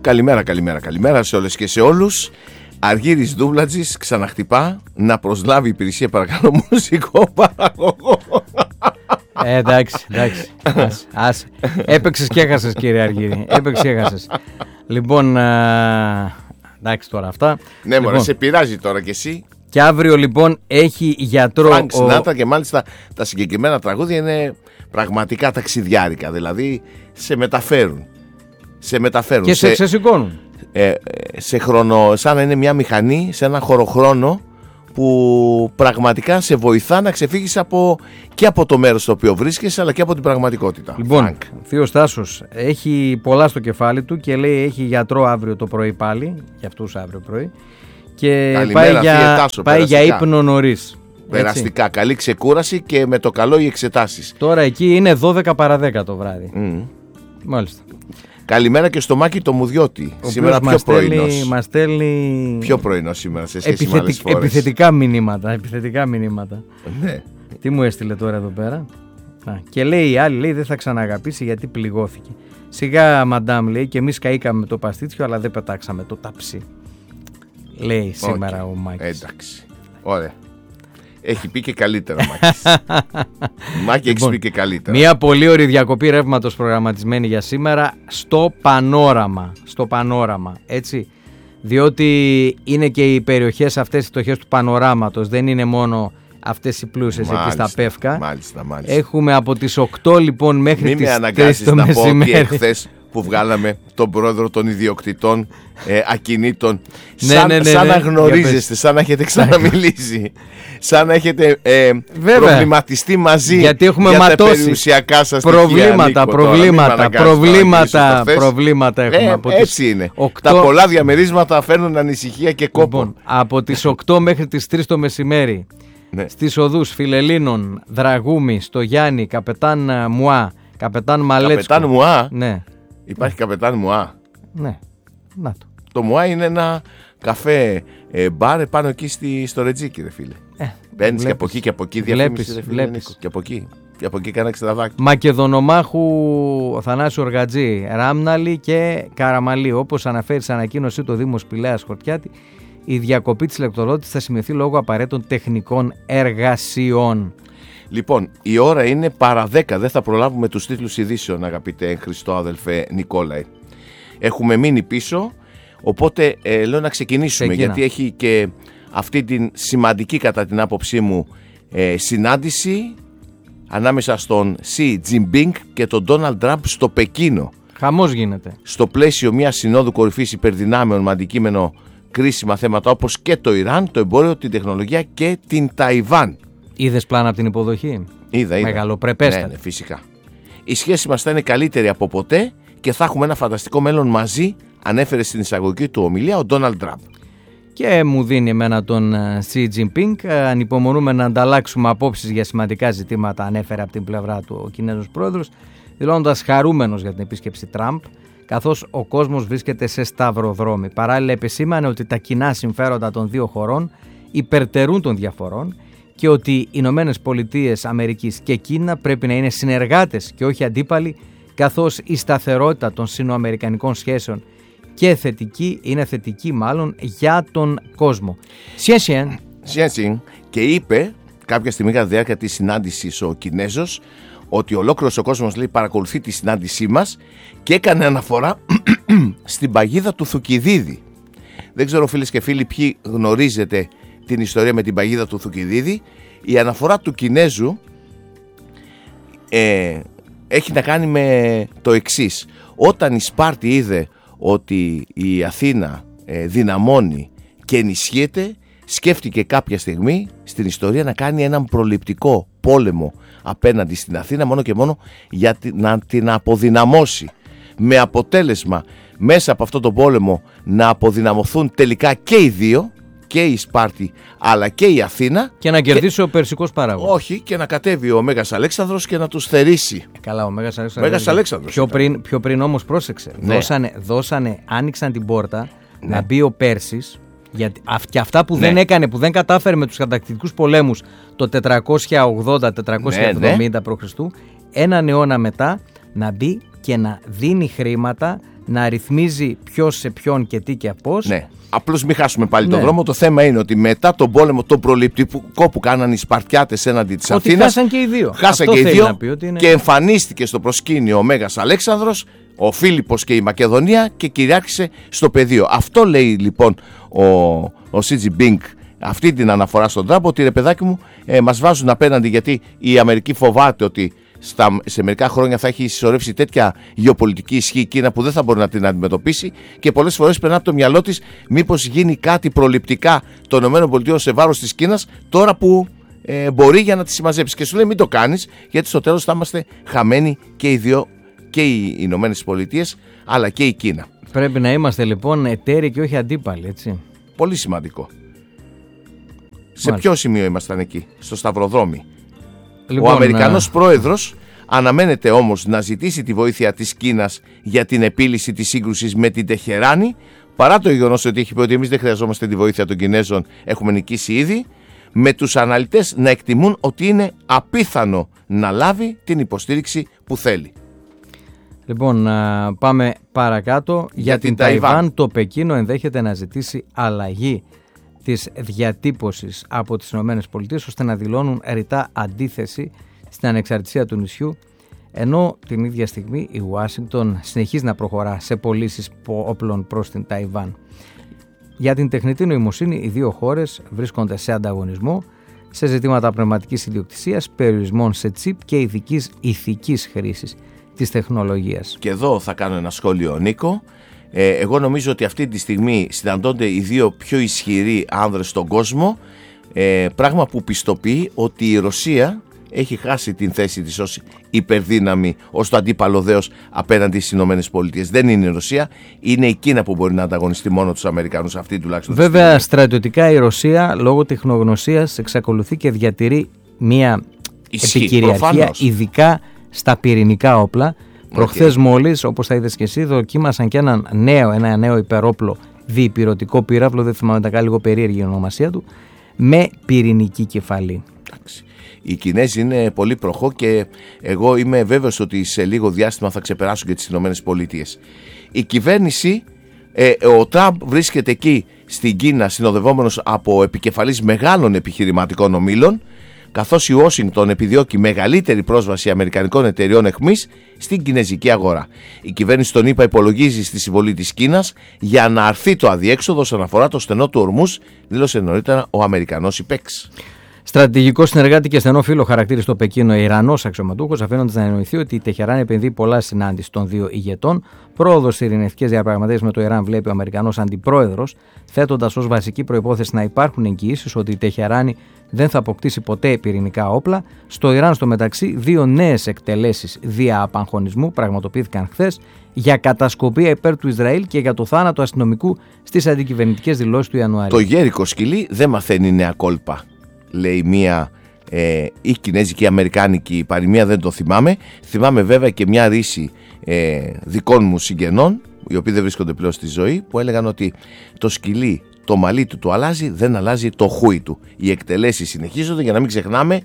Καλημέρα σε όλες και σε όλους. Αργύρης Δούβλατζης ξαναχτυπά να προσλάβει υπηρεσία, παρακαλώ, μουσικό παραγωγό. Εντάξει. Άσε. Έπαιξες και έχασες, κύριε Αργύρη. Έπαιξες και έχασες. Λοιπόν, εντάξει τώρα αυτά. Ναι, λοιπόν, μωρέ, σε πειράζει τώρα κι εσύ. Και αύριο λοιπόν έχει γιατρό. Φρανκ Σινάτρα, και μάλιστα τα συγκεκριμένα τραγούδια είναι πραγματικά ταξιδιάρικα. Δηλαδή σε μεταφέρουν. Και σε ξεσηκώνουν. Σε χρόνο, σαν να είναι μια μηχανή, σε ένα χωροχρόνο που πραγματικά σε βοηθά να ξεφύγεις και από το μέρος στο οποίο βρίσκεσαι, αλλά και από την πραγματικότητα. Λοιπόν, Θείος Τάσος έχει πολλά στο κεφάλι του και λέει έχει γιατρό αύριο το πρωί πάλι, για αυτούς αύριο πρωί, και καλημέρα, πάει για ύπνο νωρίς. Περαστικά, έτσι. Καλή ξεκούραση και με το καλό οι εξετάσεις. Τώρα εκεί είναι 12 παρά 10 το βράδυ. Μάλιστα. Καλημέρα και στο Μάκη το Μουδιώτη. Σήμερα πιο πρωινός. Μας στέλνει πιο πρωινός σήμερα σε σχέση με άλλες φορές. Επιθετικά μηνύματα. Ναι. Τι μου έστειλε τώρα εδώ πέρα. Και λέει η άλλη, λέει δεν θα ξαναγαπήσει γιατί πληγώθηκε. Σιγά μαντάμ, λέει, και εμείς καήκαμε το παστίτσιο αλλά δεν πετάξαμε το ταψί. Λέει σήμερα ο Μάκης. Εντάξει. Ωραία. Έχει πει και καλύτερα, Μάκης. Μάκη, έχεις πει και καλύτερα. Μια πολύ ωραία διακοπή ρεύματος προγραμματισμένη για σήμερα στο Πανόραμα. Έτσι. Διότι είναι και οι περιοχές αυτές, οι φτωχές του Πανοράματος. Δεν είναι μόνο αυτές οι πλούσιες εκεί στα Πεύκα. Μάλιστα. Έχουμε από τις 8 λοιπόν μέχρι τις 3 το μεσημέρι. Και εχθές που βγάλαμε τον πρόεδρο των ιδιοκτητών ακινήτων, σαν να γνωρίζεστε, σαν να έχετε ξαναμιλήσει, σαν να έχετε προβληματιστεί μαζί. Γιατί έχουμε για ματώσει τα περιουσιακά σας προβλήματα έχουμε. Έτσι είναι. Τα πολλά διαμερίσματα φέρνουν ανησυχία και κόπο. Λοιπόν, από τις 8 μέχρι τις 3 το μεσημέρι, ναι, στις οδούς Φιλελλήνων, Δραγούμη, στο Γιάννη, Καπετάν Μουά, Καπετάν Μαλέτσκο. Καπετάν Μουά. Ναι. Υπάρχει Καπετάν Μουά. Ναι. Να το. Το Μουά είναι ένα καφέ μπαρ πάνω εκεί στο Ρετζίκι, ρε φίλε. Παίρνεις και από εκεί και από εκεί διαφήμιση, βλέπεις. Και από εκεί κάνα εξτραδάκι. Μακεδονομάχου Θανάσου Οργατζή, Ράμναλη και Καραμαλή. Όπως αναφέρει σε ανακοίνωσή του ο Δήμος Πηλαίας Χορτιάτη, η διακοπή της ηλεκτροδότησης θα σημειωθεί λόγω απαραίτητων τεχνικών εργασιών. Λοιπόν, η ώρα είναι παρά 10. Δεν θα προλάβουμε τους τίτλους ειδήσεων, αγαπητέ Χριστό αδελφέ Νικόλαε. Έχουμε μείνει πίσω, οπότε λέω να ξεκινήσουμε. Γιατί έχει και αυτή την σημαντική, κατά την άποψή μου, συνάντηση ανάμεσα στον Xi Jinping και τον Donald Trump στο Πεκίνο. Χαμός γίνεται. Στο πλαίσιο μιας συνόδου κορυφής υπερδυνάμεων με αντικείμενο κρίσιμα θέματα όπως και το Ιράν, το εμπόριο, την τεχνολογία και την Ταϊβάν. Είδες πλάνα από την υποδοχή? Είδα. Μεγαλοπρεπέστατη. Ναι, φυσικά. Η σχέση μας θα είναι καλύτερη από ποτέ και θα έχουμε ένα φανταστικό μέλλον μαζί, ανέφερε στην εισαγωγική του ομιλία ο Ντόναλντ Τραμπ. Και μου δίνει εμένα τον Xi Jinping. Ανυπομονούμε να ανταλλάξουμε απόψεις για σημαντικά ζητήματα, ανέφερε από την πλευρά του ο Κινέζος πρόεδρος, δηλώνοντας χαρούμενος για την επίσκεψη Τραμπ, καθώς ο κόσμος βρίσκεται σε σταυροδρόμι. Παράλληλα επεσήμανε ότι τα κοινά συμφέροντα των δύο χωρών υπερτερούν των διαφορών και ότι οι Ηνωμένες Πολιτείες Αμερικής και Κίνα πρέπει να είναι συνεργάτες και όχι αντίπαλοι, καθώς η σταθερότητα των σινοαμερικανικών σχέσεων είναι θετική μάλλον για τον κόσμο. Σιένσιν, και είπε κάποια στιγμή κατά τη διάρκεια της συνάντησης ο Κινέζος ότι ολόκληρος ο κόσμος, λέει, παρακολουθεί τη συνάντησή μας και έκανε αναφορά στην παγίδα του Θουκυδίδη. Δεν ξέρω, φίλες και φίλοι, ποιοι γνωρίζετε την ιστορία με την παγίδα του Θουκυδίδη. Η αναφορά του Κινέζου έχει να κάνει με το εξής. Όταν η Σπάρτη είδε ότι η Αθήνα δυναμώνει και ενισχύεται, σκέφτηκε κάποια στιγμή στην ιστορία να κάνει έναν προληπτικό πόλεμο απέναντι στην Αθήνα, μόνο και μόνο για να την αποδυναμώσει, με αποτέλεσμα μέσα από αυτό το πόλεμο να αποδυναμωθούν τελικά και οι δύο, και η Σπάρτη αλλά και η Αθήνα, και να κερδίσει ο Περσικός Παράγοντας. Όχι, και να κατέβει ο Μέγας Αλέξανδρος και να τους θερήσει. Καλά, ο Μέγας Αλέξανδρος. Πιο πριν όμως πρόσεξε. Ναι. Άνοιξαν την πόρτα, ναι, να μπει ο Πέρσης. Γιατί και αυτά που, ναι, δεν έκανε, που δεν κατάφερε με τους κατακτητικούς πολέμους το 480-470 π.Χ., έναν αιώνα μετά να μπει και να δίνει χρήματα να ρυθμίζει ποιος σε ποιον και τι και πώς. Ναι. Απλώς μην χάσουμε πάλι τον δρόμο. Το θέμα είναι ότι μετά τον πόλεμο, τον προληπτικό που κάνανε οι Σπαρτιάτες έναντι της Αθήνας. Χάσαν και οι δύο. Χάσαν και οι δύο. Και εμφανίστηκε στο προσκήνιο ο Μέγας Αλέξανδρος, ο Φίλιππος και η Μακεδονία και κυριάρχησε στο πεδίο. Αυτό λέει λοιπόν ο Σι Τζινπίνγκ, αυτή την αναφορά στον Τραμπ, ότι ρε παιδάκι μου, μας βάζουν απέναντι, γιατί η Αμερική φοβάται ότι σε μερικά χρόνια θα έχει συσσωρεύσει τέτοια γεωπολιτική ισχύ η Κίνα που δεν θα μπορεί να την αντιμετωπίσει, και πολλές φορές περνά από το μυαλό της μήπως γίνει κάτι προληπτικά των ΗΠΑ σε βάρος της Κίνας τώρα που μπορεί, για να τη συμμαζέψει. Και σου λέει μην το κάνεις, γιατί στο τέλος θα είμαστε χαμένοι και οι δύο, και οι Ηνωμένες Πολιτείες αλλά και η Κίνα. Πρέπει να είμαστε λοιπόν εταίροι και όχι αντίπαλοι, έτσι. Πολύ σημαντικό. Σε ποιο σημείο ήμασταν εκεί? Στο σταυροδρόμι. Λοιπόν, ο Αμερικανός πρόεδρος αναμένεται όμως να ζητήσει τη βοήθεια της Κίνας για την επίλυση της σύγκρουσης με την Τεχεράνη, παρά το γεγονός ότι έχει πει ότι εμείς δεν χρειαζόμαστε τη βοήθεια των Κινέζων, έχουμε νικήσει ήδη, με τους αναλυτές να εκτιμούν ότι είναι απίθανο να λάβει την υποστήριξη που θέλει. Λοιπόν, πάμε παρακάτω. Για την Ταϊβάν, το Πεκίνο ενδέχεται να ζητήσει αλλαγή της διατύπωσης από τις ΗΠΑ, ώστε να δηλώνουν ρητά αντίθεση στην ανεξαρτησία του νησιού, ενώ την ίδια στιγμή η Ουάσιγκτον συνεχίζει να προχωρά σε πωλήσεις όπλων προς την Ταϊβάν. Για την τεχνητή νοημοσύνη, οι δύο χώρες βρίσκονται σε ανταγωνισμό σε ζητήματα πνευματικής ιδιοκτησίας, περιορισμών σε τσιπ και ειδικής ηθικής χρήσης της τεχνολογίας. Και εδώ θα κάνω ένα σχόλιο, Νίκο. Εγώ νομίζω ότι αυτή τη στιγμή συναντώνται οι δύο πιο ισχυροί άνδρες στον κόσμο, πράγμα που πιστοποιεί ότι η Ρωσία έχει χάσει την θέση της ως υπερδύναμη, ως το αντίπαλο δέος απέναντι στις Ηνωμένες Πολιτείες. Δεν είναι η Ρωσία, είναι η Κίνα που μπορεί να ανταγωνιστεί μόνο τους Αμερικανούς, αυτή τουλάχιστον. Βέβαια, στρατιωτικά η Ρωσία λόγω τεχνογνωσίας εξακολουθεί και διατηρεί μια επικυριαρχία, ειδικά στα πυρηνικά όπλα. Προχθές μόλις, όπως θα είδες και εσύ, δοκίμασαν και ένα νέο υπερόπλο διυπηρωτικό πύραυλο, δεν θυμάμαι, ήταν λίγο περίεργη η ονομασία του, με πυρηνική κεφαλή. Εντάξει. Οι Κινέζοι είναι πολύ προχώ και εγώ είμαι βέβαιος ότι σε λίγο διάστημα θα ξεπεράσουν και τις Ηνωμένες Πολιτείες. Η κυβέρνηση, ο Τραμπ βρίσκεται εκεί στην Κίνα συνοδευόμενος από επικεφαλής μεγάλων επιχειρηματικών ομίλων, καθώς η Ουάσιγκτον επιδιώκει μεγαλύτερη πρόσβαση αμερικανικών εταιριών εχμής στην κινέζικη αγορά. Η κυβέρνηση των ΗΠΑ υπολογίζει στη συμβολή της Κίνας για να αρθεί το αδιέξοδο όσον αφορά το στενό του Ορμούζ, δήλωσε νωρίτερα ο Αμερικανός υπέξ. Στρατηγικό συνεργάτη και στενό φίλο χαρακτήρισε το Πεκίνο Ιρανός αξιωματούχος, αφήνοντας να εννοηθεί ότι η Τεχεράνη επενδύει πολλά συνάντηση των δύο ηγετών. Πρόοδος σε ειρηνευτικές διαπραγματεύσεις με το Ιράν βλέπει ο Αμερικανός αντιπρόεδρος, θέτοντας ως βασική προϋπόθεση να υπάρχουν εγγυήσεις ότι η Τεχεράνη δεν θα αποκτήσει ποτέ πυρηνικά όπλα. Στο Ιράν, στο μεταξύ, δύο νέες εκτελέσεις δια απαγχωνισμού πραγματοποιήθηκαν χθες για κατασκοπία υπέρ του Ισραήλ και για το θάνατο αστυνομικού στις αντικυβερνητικές δηλώσεις του Ιανουαρίου. Το γέρικο σκυλί δεν μαθαίνει νέα κόλπα, λέει μία η κινέζικη αμερικάνικη παροιμία, δεν το θυμάμαι. Θυμάμαι βέβαια και μια ρίση δικών μου συγγενών, οι οποίοι δεν βρίσκονται πλέον στη ζωή, που έλεγαν ότι το σκυλί το μαλλί του το αλλάζει, δεν αλλάζει το χούι του. Οι εκτελέσεις συνεχίζονται, για να μην ξεχνάμε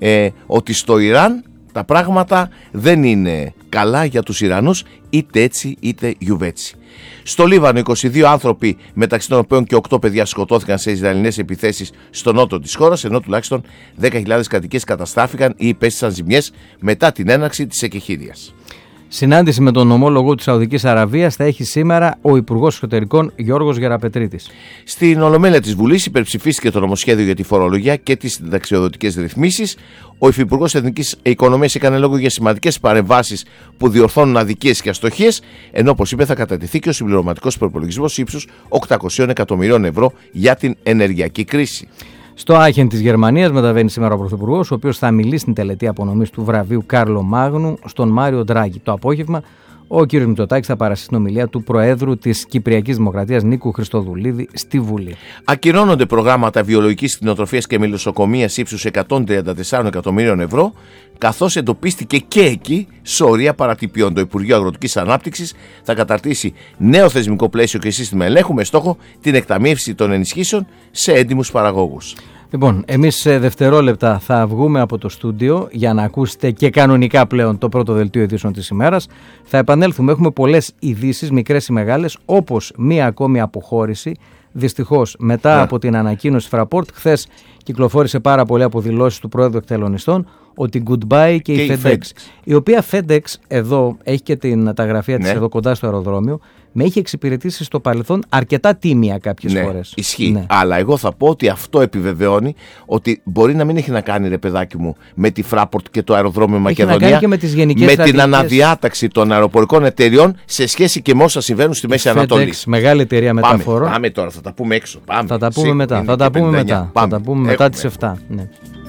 ότι στο Ιράν τα πράγματα δεν είναι καλά για τους Ιρανούς, είτε έτσι είτε γιουβέτσι. Στο Λίβανο 22 άνθρωποι, μεταξύ των οποίων και 8 παιδιά, σκοτώθηκαν σε Ισραηλινές επιθέσεις στο νότο της χώρας, ενώ τουλάχιστον 10.000 κατοικίες καταστράφηκαν ή υπέστησαν ζημιές μετά την έναρξη της εκεχήριας. Συνάντηση με τον ομόλογο της Σαουδικής Αραβίας θα έχει σήμερα ο Υπουργός Εσωτερικών Γιώργος Γεραπετρίτης. Στην Ολομέλεια της Βουλής υπερψηφίστηκε το νομοσχέδιο για τη φορολογία και τις συνταξιοδοτικές ρυθμίσεις. Ο Υφυπουργός Εθνικής Οικονομίας έκανε λόγο για σημαντικές παρεμβάσεις που διορθώνουν αδικίες και αστοχίες, ενώ, όπως είπε, θα κατατεθεί και ο συμπληρωματικός προϋπολογισμός ύψους 800 εκατομμυρίων ευρώ για την ενεργειακή κρίση. Στο Άχεν της Γερμανίας μεταβαίνει σήμερα ο Πρωθυπουργός, ο οποίος θα μιλήσει στην τελετή απονομής του βραβείου Κάρλο Μάγνου στον Μάριο Ντράγκη. Το απόγευμα, ο κ. Μητσοτάκης θα παρασύρει την ομιλία του Προέδρου της Κυπριακής Δημοκρατίας Νίκου Χριστοδουλίδη στη Βουλή. Ακυρώνονται προγράμματα βιολογικής κτηνοτροφίας και μελισσοκομείας ύψους 134 εκατομμύριων ευρώ, καθώς εντοπίστηκε και εκεί σωρία παρατυπιών. Το Υπουργείο Αγροτικής Ανάπτυξης θα καταρτήσει νέο θεσμικό πλαίσιο και σύστημα ελέγχου με στόχο την εκταμείευση των ενισχύσεων σε έντιμους παραγωγούς. Λοιπόν, εμείς σε δευτερόλεπτα θα βγούμε από το στούντιο για να ακούσετε και κανονικά πλέον το πρώτο δελτίο ειδήσεων της ημέρας. Θα επανέλθουμε, έχουμε πολλές ειδήσεις, μικρές ή μεγάλες, όπως μία ακόμη αποχώρηση. Δυστυχώς, μετά από την ανακοίνωση Fraport, χθες κυκλοφόρησε πάρα πολύ από δηλώσεις του πρόεδρου εκτελονιστών ότι goodbye και η FedEx. Η οποία FedEx εδώ έχει και τα γραφεία της εδώ κοντά στο αεροδρόμιο. Με έχει εξυπηρετήσει στο παρελθόν αρκετά τίμια κάποιες φορές. Ισχύει. Ναι. Αλλά εγώ θα πω ότι αυτό επιβεβαιώνει ότι μπορεί να μην έχει να κάνει, ρε παιδάκι μου, με τη Fraport και το αεροδρόμιο Μακεδονία. Να κάνει και με τις γενικές με την αναδιάταξη των αεροπορικών εταιριών σε σχέση και με όσα συμβαίνουν στη Μέση Ανατολή. Μεγάλη εταιρεία μεταφορών. Πάμε τώρα, θα τα πούμε έξω. Θα τα πούμε μετά. Θα τα πούμε μετά τις 7. Ναι.